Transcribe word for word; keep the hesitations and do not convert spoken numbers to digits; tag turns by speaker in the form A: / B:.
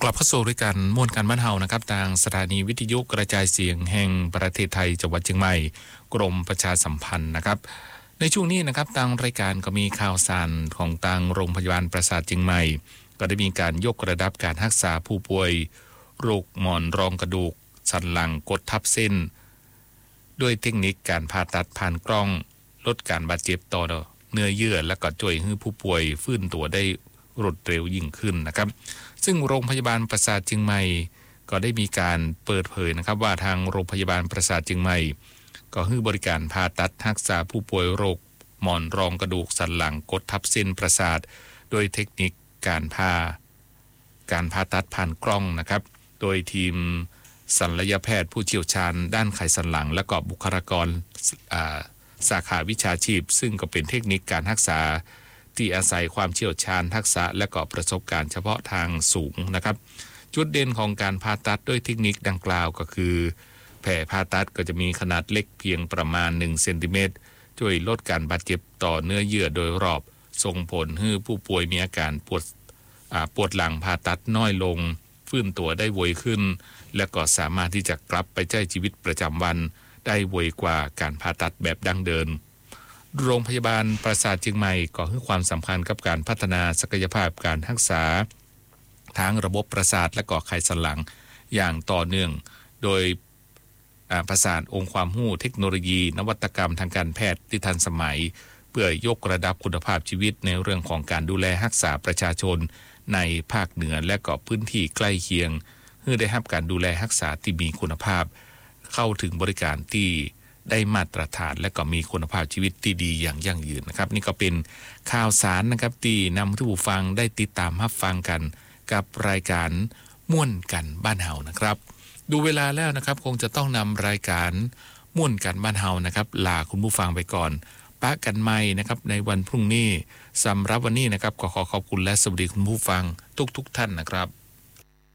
A: กลับเข้าสู่รายการม่วนกันบ้านเฮานะครับทางสถานีวิทยุกระจายเสียงแห่งประเทศไทยจังหวัดเชียงใหม่กรมประชาสัมพันธ์นะครับในช่วงนี้นะครับทางรายการก็มีข่าวสารของทางโรงพยาบาลประสาทเชียงใหม่ก็ได้มีการยกระดับการรักษาผู้ป่วยโรคหมอนรองกระดูกสันหลังกดทับเส้นด้วยเทคนิคการผ่าตัดผ่านกล้องลดการบาดเจ็บต่อเนื้อเยื่อและก็ช่วยให้ผู้ป่วยฟื้นตัวได้รวดเร็วยิ่งขึ้นนะครับซึ่งโรงพยาบาลประสาทเชียงใหม่ก็ได้มีการเปิดเผยนะครับว่าทางโรงพยาบาลประสาทเชียงใหม่ก็ให้บริการผ่าตัดรักษาผู้ป่วยโรคหมอนรองกระดูกสันหลังกดทับเส้นประสาทโดยเทคนิคการผ่าการผ่าตัดผ่านกล้องนะครับโดยทีมศัลยแพทย์ผู้เชี่ยวชาญด้านไขสันหลังและก็บุคลากรสาขาวิชาชีพซึ่งก็เป็นเทคนิคการรักษาที่อาศัยความเชี่ยวชาญทักษะและก็ประสบการณ์เฉพาะทางสูงนะครับจุดเด่นของการผ่าตัดด้วยเทคนิคดังกล่าวก็คือแผลผ่าตัดก็จะมีขนาดเล็กเพียงประมาณหนึ่งเซนติเมตรช่วยลดการบาดเจ็บต่อเนื้อเยื่อโดยรอบส่งผลให้ผู้ป่วยมีอาการปวดปวดหลังผ่าตัดน้อยลงฟื้นตัวได้ไวขึ้นและก็สามารถที่จะกลับไปใช้ชีวิตประจำวันได้ไวกว่าการผ่าตัดแบบดั้งเดิมโรงพยาบาลประสาทเชียงใหม่ก็ให้ความสำคัญกับการพัฒนาศักยภาพการรักษาทางระบบประสาทและก็ไขสันหลังอย่างต่อเนื่องโดยประสานองค์ความรู้เทคโนโลยีนวัตกรรมทางการแพทย์ที่ทันสมัยเพื่อยกระดับคุณภาพชีวิตในเรื่องของการดูแลรักษาประชาชนในภาคเหนือและก็พื้นที่ใกล้เคียงเพื่อได้รับการดูแลรักษาที่มีคุณภาพเข้าถึงบริการที่ได้มาตรฐานและก็มีคุณภาพชีวิตที่ดีอย่างยั่งยืนนะครับนี่ก็เป็นข่าวสารนะครับที่นำทุกผู้ฟังได้ติดตามรับฟังกันกับรายการม่วนกันบ้านเฮานะครับดูเวลาแล้วนะครับคงจะต้องนำรายการม่วนกันบ้านเฮานะครับลาคุณผู้ฟังไปก่อนปะกันใหม่นะครับในวันพรุ่งนี้สำหรับวันนี้นะครับขอขอขอบคุณและสวัสดีคุณผู้ฟังทุกๆ ท่านนะครับ